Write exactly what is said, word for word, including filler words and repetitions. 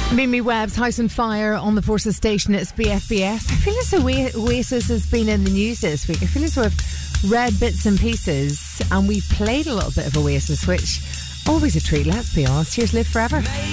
Mimi Webb's House on Fire on the Forces station. It's B F B S. I feel as though Oasis has been in the news this week. I feel as though I've read bits and pieces and we've played a little bit of Oasis, which always a treat, let's be honest. Here's Live Forever.